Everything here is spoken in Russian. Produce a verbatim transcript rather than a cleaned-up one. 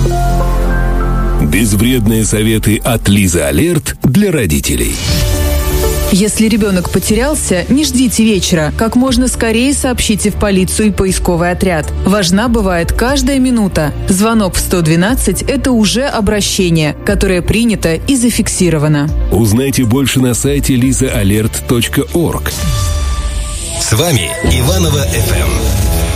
Безвредные советы от Лизы Алерт для родителей. Если ребенок потерялся, не ждите вечера. Как можно скорее сообщите в полицию и поисковый отряд. Важна бывает каждая минута. Звонок в сто двенадцать – это уже обращение, которое принято и зафиксировано. Узнайте больше на сайте лиза алерт точка орг. С вами Иваново эф эм.